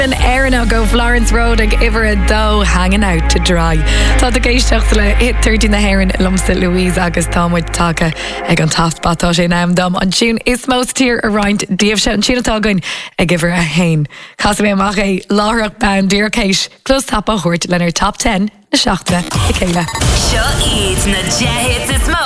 An Erna go Florence Road ag iver a dó hanging out to dry. Tá a géisteach le hit 13 na Heron lumsa Louise agus támuid take ag an taspatá sé nám dom an tún is most tír a roiint díobh se an túnatágain ag iver a hain. Cas mé amach é láthach ban dír céis close tap a chuirt lenar top 10 na seachta i céile. Seo iad na 10 hits is mo.